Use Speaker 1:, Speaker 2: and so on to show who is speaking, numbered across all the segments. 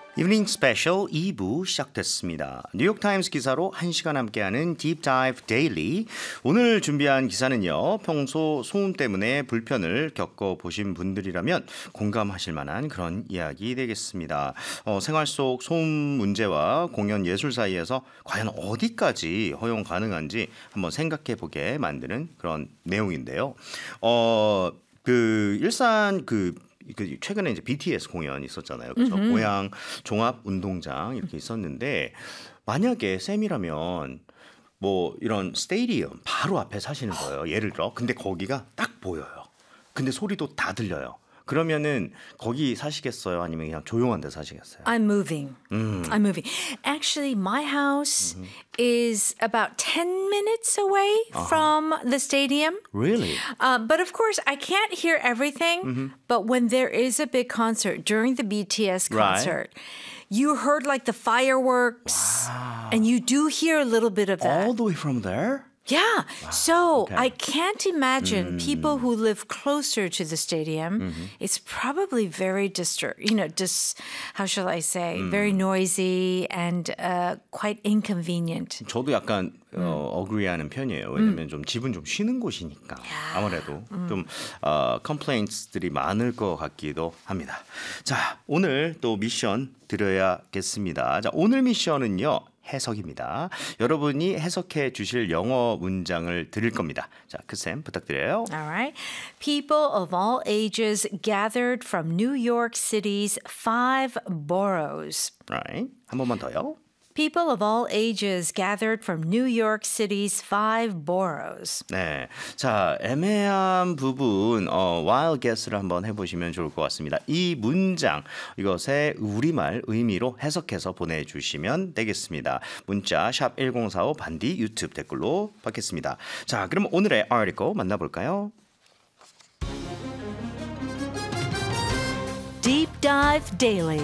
Speaker 1: 이브닝 스페셜 2부 시작됐습니다. 뉴욕타임스 기사로 1시간 함께하는 Deep Dive Daily. 오늘 준비한 기사는요. 평소 소음 때문에 불편을 겪어보신 분들이라면 공감하실 만한 그런 이야기 되겠습니다. 생활 속 소음 문제와 공연 예술 사이에서 과연 어디까지 허용 가능한지 한번 생각해보게 만드는 그런 내용인데요. 일산 최근에 이제 BTS 공연이 있었잖아요. 그렇죠? 고양 종합 운동장 이렇게 있었는데 만약에 쌤이라면 뭐 이런 스테디움 바로 앞에 사시는 거예요. 예를 들어. 근데 거기가 딱 보여요. 근데 소리도 다 들려요. 그러면은 거기 사시겠어요? 아니면 그냥 조용한 데 사시겠어요?
Speaker 2: I'm moving. I'm moving. Actually, my house is about 10 minutes away from the stadium.
Speaker 1: Really?
Speaker 2: But of course, I can't hear everything. But when there is a big concert, during the BTS concert, you heard like the fireworks, and you do hear a little bit of that.
Speaker 1: All the way from there?
Speaker 2: Yeah. So
Speaker 1: okay.
Speaker 2: I can't imagine people who live closer to the stadium. It's probably very how shall I say, very noisy and quite inconvenient.
Speaker 1: 저도 약간 agree하는 편이에요. 왜냐면 좀 집은 좀 쉬는 곳이니까 아무래도 좀 complaints들이 많을 것 같기도 합니다. 자, 오늘 또 미션 드려야겠습니다. 자, 오늘 미션은요. 해석입니다. 여러분이 해석해 주실 영어 문장을 드릴 겁니다. 자, 크쌤 부탁드려요.
Speaker 2: All right. People of all ages gathered from New York City's 5 boroughs.
Speaker 1: Right. 한 번만 더요.
Speaker 2: People of all ages gathered from New York City's 5 boroughs.
Speaker 1: 네, 자 애매한 부분 wild guess를 한번 해보시면 좋을 것 같습니다. 이 문장 이것의 우리말 의미로 해석해서 보내주시면 되겠습니다. 문자 샵 1045 반디 유튜브 댓글로 받겠습니다. 자, 그럼 오늘의 article 만나볼까요?
Speaker 2: Deep Dive Daily.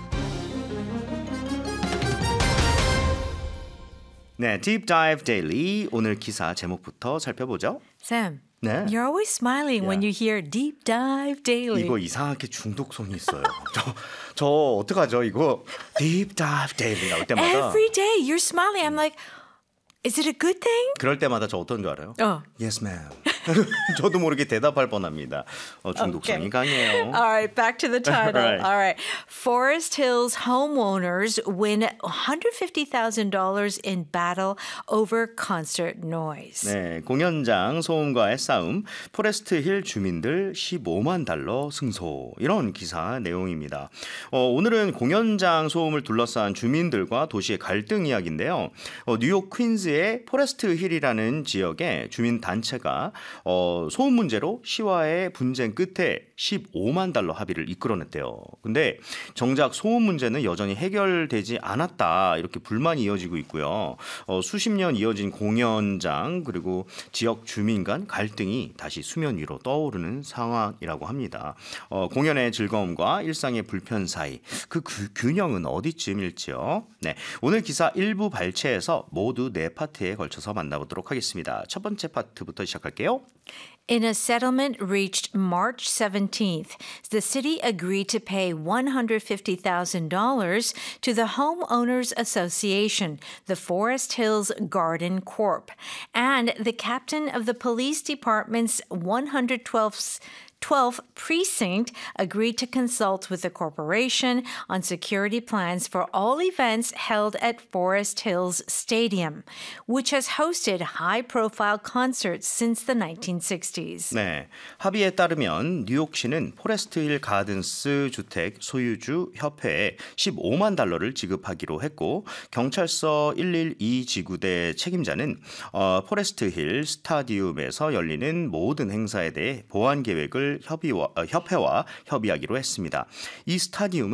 Speaker 1: 네, Deep Dive Daily 오늘 기사 제목부터 살펴보죠.
Speaker 2: Sam,
Speaker 1: 네.
Speaker 2: you're always smiling when you hear Deep Dive Daily.
Speaker 1: 이거 이상하게 중독성이 있어요. 저 어떡하죠? 이거 Deep Dive Daily 나올 때마다
Speaker 2: Every day you're smiling. I'm like, is it a good thing?
Speaker 1: 그럴 때마다 저 어떤 줄 알아요? Yes, ma'am. 저도 모르게 대답할 뻔합니다. 중독성이 강해요.
Speaker 2: All right, back to the title.
Speaker 1: Right.
Speaker 2: All right. Forest Hills homeowners win $150,000 in battle over concert noise.
Speaker 1: 네, 공연장 소음과의 싸움, 포레스트 힐 주민들 15만 달러 승소. 이런 기사 내용입니다. 오늘은 공연장 소음을 둘러싼 주민들과 도시의 갈등 이야기인데요. 뉴욕 퀸즈의 포레스트 힐이라는 지역의 주민 단체가 소음 문제로 시와의 분쟁 끝에 15만 달러 합의를 이끌어냈대요. 근데 정작 소음 문제는 여전히 해결되지 않았다. 이렇게 불만이 이어지고 있고요. 수십 년 이어진 공연장 그리고 지역 주민 간 갈등이 다시 수면 위로 떠오르는 상황이라고 합니다. 공연의 즐거움과 일상의 불편 사이 그 균형은 어디쯤일지요? 네, 오늘 기사 일부 발췌해서 모두 4파트에 걸쳐서 만나보도록 하겠습니다. 첫 번째 파트부터 시작할게요.
Speaker 2: In a settlement reached March 17th, the city agreed to pay $150,000 to the Homeowners Association, the Forest Hills Garden Corp, and the captain of the police department's 112th precinct agreed to consult with the corporation on security plans for all events held at Forest Hills Stadium, which has hosted high-profile concerts since the 1960s.
Speaker 1: 네, 합의에 따르면 뉴욕시는 포레스트 힐 가든스 주택 소유주 협회에 15만 달러를 지급하기로 했고 경찰서 112 지구대 책임자는 포레스트 힐 스타디움에서 열리는 모든 행사에 대해 보안 계획을 협회와 협의하기로 했습니다. 이 스타디움은